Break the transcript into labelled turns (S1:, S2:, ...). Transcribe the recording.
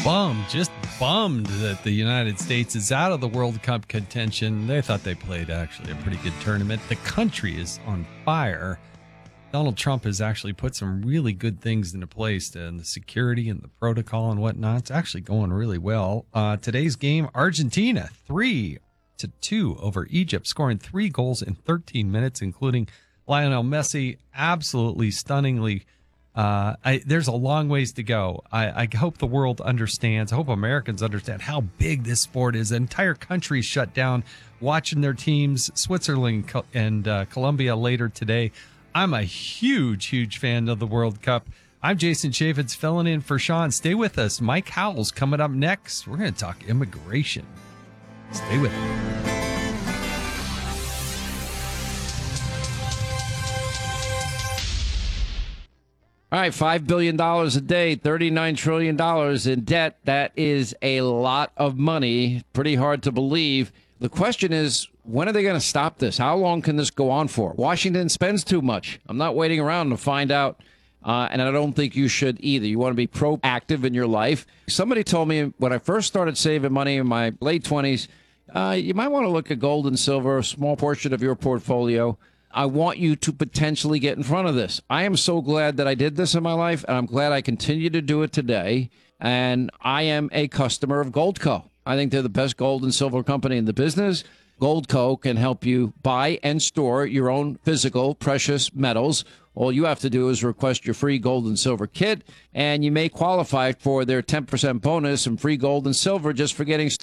S1: just bummed that the United States is out of the World Cup contention. They thought they played actually a pretty good tournament. The country is on fire. Donald Trump has actually put some really good things into place, and the security and the protocol and whatnot. It's actually going really well. Today's game, Argentina 3-2 over Egypt, scoring 3 goals in 13 minutes, including Lionel Messi. Absolutely stunningly. There's a long ways to go. I hope the world understands. I hope Americans understand how big this sport is. The entire country shut down watching their teams, Switzerland and Colombia later today. I'm a huge fan of the World Cup. I'm Jason Chaffetz filling in for Sean. Stay with us. Mike Howell's coming up next. We're going to talk immigration. Stay with us.
S2: All right, $5 billion a day, $39 trillion in debt. That is a lot of money. Pretty hard to believe. The question is, when are they going to stop this? How long can this go on for? Washington spends too much. I'm not waiting around to find out, and I don't think you should either. You want to be proactive in your life. Somebody told me when I first started saving money in my late 20s, you might want to look at gold and silver, a small portion of your portfolio. I want you to potentially get in front of this. I am so glad that I did this in my life, and I'm glad I continue to do it today. And I am a customer of Goldco. I think they're the best gold and silver company in the business. Goldco can help you buy and store your own physical precious metals. All you have to do is request your free gold and silver kit, and you may qualify for their 10% bonus and free gold and silver just for getting started.